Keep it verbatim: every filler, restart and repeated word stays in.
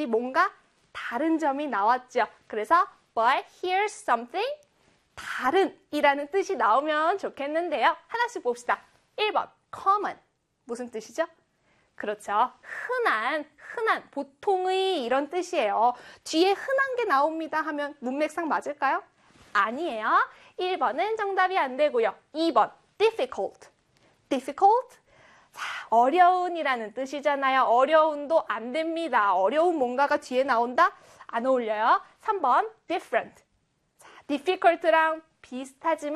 여기 뭔가 다른 점이 나왔죠. 그래서 but here's something 다른 이라는 뜻이 나오면 좋겠는데요. 하나씩 봅시다. 일 번 common 무슨 뜻이죠? 그렇죠. 흔한, 흔한, 보통의 이런 뜻이에요. 뒤에 흔한 게 나옵니다 하면 문맥상 맞을까요? 아니에요. 일 번은 정답이 안 되고요. 이 번 difficult. difficult? 자, 어려운이라는 뜻이잖아요. 어려운도 안 됩니다. 어려운 뭔가가 뒤에 나온다? 안 어울려요. 삼 번 different. 자, difficult랑 비슷하지만